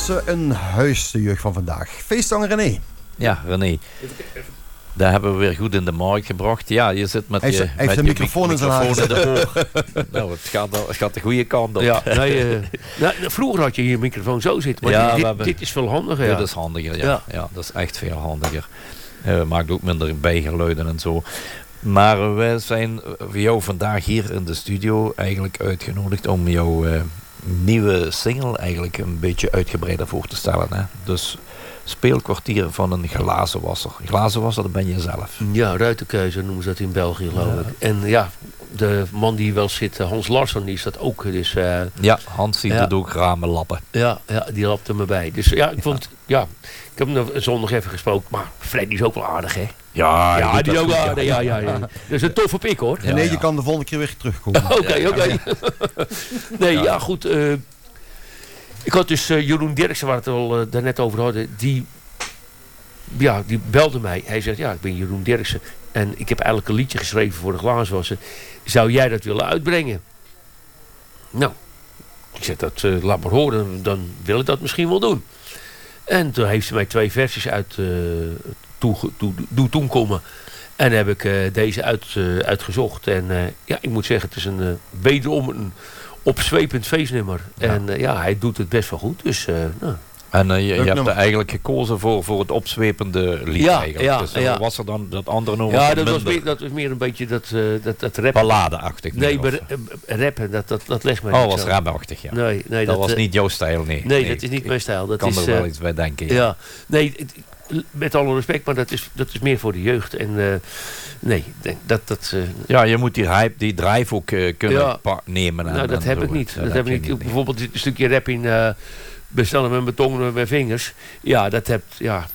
ze een huis, de jeugd van vandaag. Feestzanger René. Ja, René. Daar hebben we weer goed in de markt gebracht. Ja, je zit met hij heeft een microfoon in zijn haar. Nou, het gaat de goede kant op. Ja, vroeger had je hier een microfoon zo zitten, maar dit is veel handiger. Ja. Dit is handiger, ja, dat is echt veel handiger. Maakt ook minder bijgeluiden en zo. Maar wij zijn voor jou vandaag hier in de studio eigenlijk uitgenodigd om jouw nieuwe single eigenlijk een beetje uitgebreider voor te stellen. Hè? Dus speelkwartier van een glazenwasser. Glazenwasser, dat ben je zelf. Ja, ruitenkeuze noemen ze dat in België, geloof ik. En ja, de man die wel zit, Hans Larsson, die is dat ook. Dus, ja, Hans ziet het ook ramen lappen. Ja, die lapte me bij. Dus ja, ik vond, ik heb hem zondag even gesproken, maar Freddy is ook wel aardig, hè? Ja, die is ook aardig. Ja. Dat is een toffe pik, hoor. En je kan de volgende keer weer terugkomen. Oké. Nee, goed. Ik had dus Jeroen Derksen, waar we het al daarnet over hadden, die belde mij. Hij zegt, ik ben Jeroen Derksen en ik heb eigenlijk een liedje geschreven voor de glazenwasser. Zou jij dat willen uitbrengen? Nou, ik zeg, dat laat maar horen, dan wil ik dat misschien wel doen. En toen heeft ze mij 2 versies uit doen komen. En heb ik deze uitgezocht. En ik moet zeggen, het is wederom een opzwepend feestnummer. Ja. En hij doet het best wel goed. Dus, En je hebt er eigenlijk gekozen voor het opzwepende lied eigenlijk. Dus was er dan dat andere nummer? Ja, dat was meer een beetje dat rappen. Balladeachtig. Nee, rappen, dat legt mij niet. Oh, was rapachtig, ja. Nee, dat was niet jouw stijl, nee, dat is niet mijn stijl. Dat kan is, er wel iets bij denken. Ja, nee, met alle respect, maar dat is meer voor de jeugd. En ja, je moet die drive ook kunnen nemen. Dat heb ik niet. Dat heb ik niet. Bijvoorbeeld een stukje rap in bestellen met beton met mijn vingers. Ja, dat heb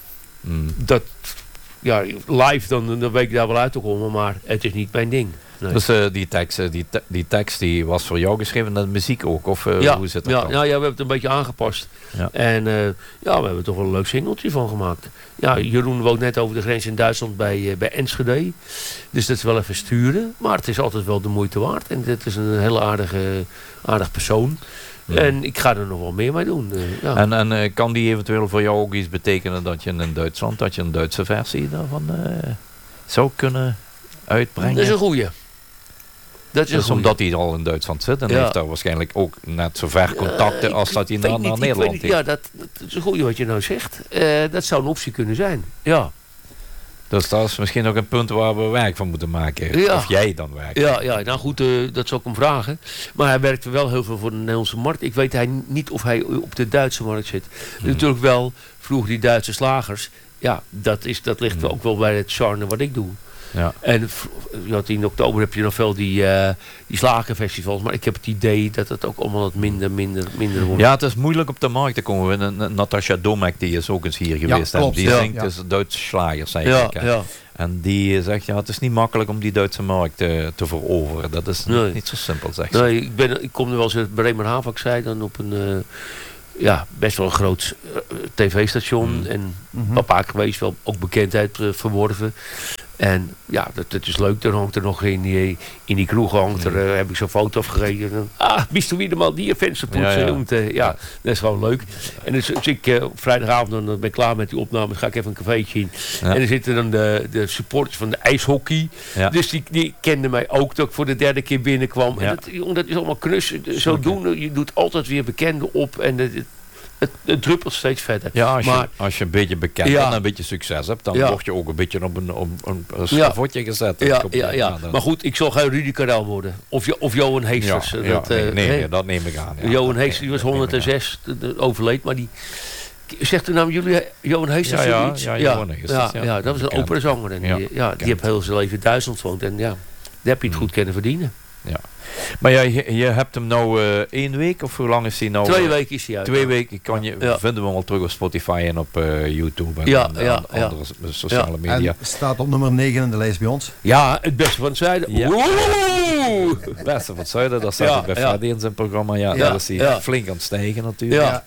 live dan weet ik daar wel uit te komen, maar het is niet mijn ding. Nee. Dus die tekst die was voor jou geschreven en de muziek ook? Of hoe zit dat dan? Ja, we hebben het een beetje aangepast. Ja. En we hebben toch wel een leuk singeltje van gemaakt. Ja, Jeroen woont net over de grens in Duitsland bij Enschede. Dus dat is wel even sturen. Maar het is altijd wel de moeite waard. En het is een hele aardig persoon. Ja. En ik ga er nog wel meer mee doen. En kan die eventueel voor jou ook iets betekenen dat je in Duitsland, dat je een Duitse versie daarvan zou kunnen uitbrengen? Dat is een goeie. Dus omdat hij al in Duitsland zit en heeft daar waarschijnlijk ook net zo ver contacten als dat hij naar Nederland heeft. Ja, dat is een goeie wat je nou zegt. Dat zou een optie kunnen zijn. Ja. Dus dat is misschien ook een punt waar we werk van moeten maken. Ja. Of jij dan werkt. Ja, nou goed, dat zou ik hem vragen. Maar hij werkt wel heel veel voor de Nederlandse markt. Ik weet niet of hij op de Duitse markt zit. Natuurlijk wel, vroeger die Duitse slagers. Ja, dat ligt ook wel bij het charme wat ik doe. Ja. En in oktober heb je nog veel die slagerfestivals. Maar ik heb het idee dat het ook allemaal wat minder wordt. Ja, het is moeilijk op de markt te komen. Natasja Domek, die is ook eens hier geweest. Ja, klopt, die zingt dus Duitse slagers eigenlijk. Ja. En die zegt, het is niet makkelijk om die Duitse markt te veroveren. Dat is niet zo simpel, zegt ze. Nee, ik kom er wel eens uit Bremerhaven, ik zei dan op een... best wel een groot tv-station. En een paar geweest, wel ook bekendheid verworven. En ja, dat is leuk. Dan hangt er nog in die kroeg heb ik zo'n foto afgegeven. Bist du wieder mal die vensterpoetsen? Dat is gewoon leuk. En dus ik op vrijdagavond, dan ben ik klaar met die opnames, ga ik even een cafeetje in. Ja. En dan zitten dan de supporters van de ijshockey. Ja. Dus die kenden mij ook, dat ik voor de 3e keer binnenkwam. Ja. En dat is allemaal knus. Zo doen, je doet altijd weer bekenden op. En het druppelt steeds verder. Ja, als je een beetje bekend bent en een beetje succes hebt, dan word je ook een beetje op een schavotje gezet. Ja. Maar goed, ik zal geen Rudy Karel worden. Of Johan Heesters. Dat neem ik aan. Johan Heesters, die was 106, overleed, maar die... Zegt de naam jullie Johan Heesters iets? Ja, Johan Heesters. Ja, dat was een operazanger. En die heeft heel zijn leven in Duitsland gewoond. En daar heb je het goed kunnen verdienen. Ja. Maar je hebt hem nou 1 week of hoe lang is hij nou? 2 weken is hij uit. 2 weken vinden we hem al terug op Spotify en op YouTube en andere sociale media. En staat op nummer 9 in de lijst bij ons. Ja, het beste van het zuiden. Ja. Het beste van het zuiden, dat staat ook bij Freddy in zijn programma. Ja, daar is hij flink aan het stijgen natuurlijk. Ja.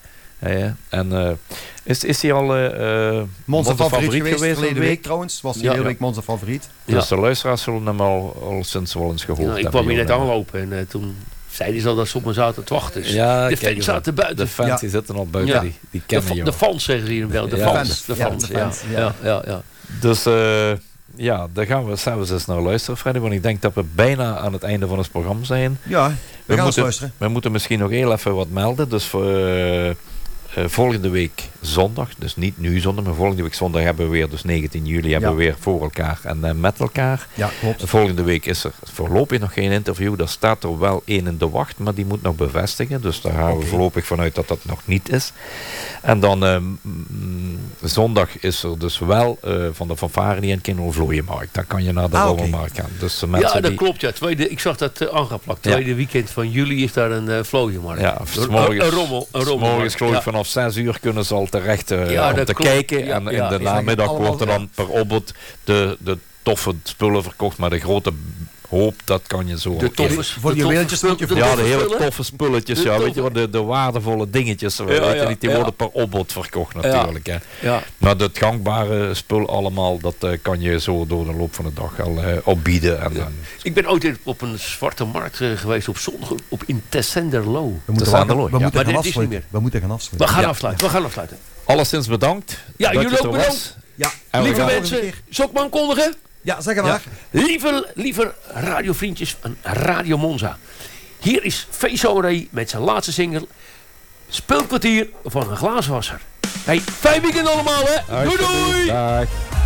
En is hij al Monza favoriet geweest verleden week trouwens? Was hij de hele week Monza favoriet? Dus de luisteraars zullen hem al sinds wel eens gehoord hebben. Ik kwam hier net aanlopen en toen Zeiden ze al dat ze op me zaten te wachten. Dus Ja, de fans zaten buiten. De fans die zitten al buiten, Ja. die kennen je. De fans zeggen ze hier wel. De fans. De fans. Ja. Dus daar gaan we zelfs eens naar luisteren, Freddy. Want ik denk dat we bijna aan het einde van het programma zijn. Ja, we gaan eens luisteren. We moeten misschien nog heel even wat melden. Dus volgende week zondag, dus niet nu zondag, maar volgende week zondag hebben we weer, dus 19 juli, hebben we weer voor elkaar en met elkaar. Ja, klopt. Volgende week is er voorlopig nog geen interview. Daar staat er wel één in de wacht, maar die moet nog bevestigen. Dus daar gaan we voorlopig vanuit dat dat nog niet is. En dan zondag is er dus wel van de fanfare die in Kindervlooienmarkt. Dan kan je naar de Rommelmarkt gaan. Dus de mensen dat klopt. Ja. Ik zag dat aangeplakt. Tweede weekend van juli is daar een vlooienmarkt. Ja, een rommel. Morgens geloof ik vanaf 6 uur kunnen ze al terecht om te kijken. Ja, en in de namiddag wordt er dan per opbod de toffe spullen verkocht. Maar de grote hoop, dat kan je zo... De hele toffe spulletjes. Ja, weet je wat, de waardevolle dingetjes. Die worden per opbod verkocht natuurlijk. Ja. Maar het gangbare spul allemaal, dat kan je zo door de loop van de dag al opbieden. En, ik ben ooit op een zwarte markt geweest op zondag in Tessenderlo. We moeten gaan afsluiten. Alleszins bedankt. Ja, jullie ook bedankt. Ja. Lieve mensen, zal ik me aankondigen? Ja, zeg maar. Lieve radiovriendjes van Radio Monza. Hier is Feestorey met zijn laatste single. Speelkwartier van een glaaswasser. Hey, fijn weekend allemaal hè. Doei doei. Dag.